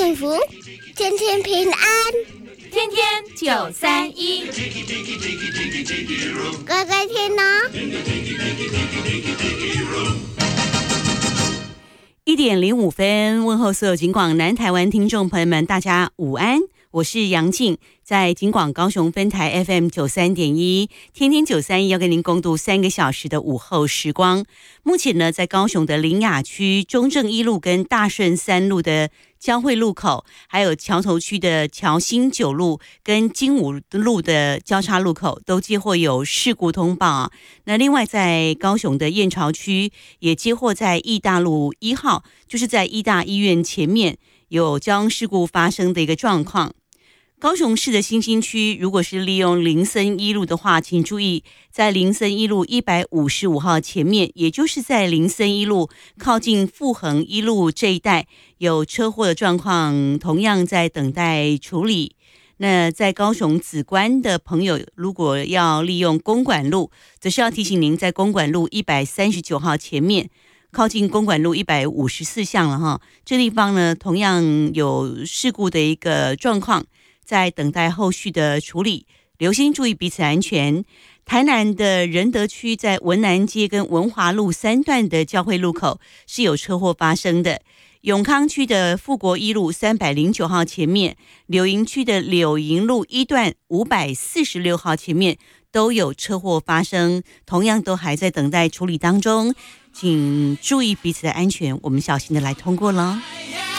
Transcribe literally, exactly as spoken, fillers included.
幸福，天天平安， 天天九三一， 乖乖听哦。 一点零五分，问候所有警广南台湾听众朋友们，大家午安，我是杨静，在警广高雄分台 F M 九三点一，天天九三一要跟您共度三个小时的午后时光。目前呢，在高雄的苓雅区中正一路跟大顺三路的交汇路口，还有桥头区的桥新九路跟金武路的交叉路口，都接获有事故通报啊。那另外在高雄的燕巢区也接获在义大路一号，就是在义大医院前面有交通事故发生的一个状况。高雄市的新兴区，如果是利用林森一路的话，请注意，在林森一路一百五十五号前面，也就是在林森一路靠近富恒一路这一带有车祸的状况，同样在等待处理。那在高雄梓官的朋友，如果要利用公馆路，则是要提醒您，在公馆路一百三十九号前面，靠近公馆路一百五十四巷了哈，这地方呢同样有事故的一个状况，在等待后续的处理，留心注意彼此安全。台南的仁德区在文南街跟文华路三段的交汇路口是有车祸发生的。永康区的富国一路三百零九号前面，柳营区的柳营路一段五百四十六号前面都有车祸发生，同样都还在等待处理当中，请注意彼此的安全，我们小心的来通过了。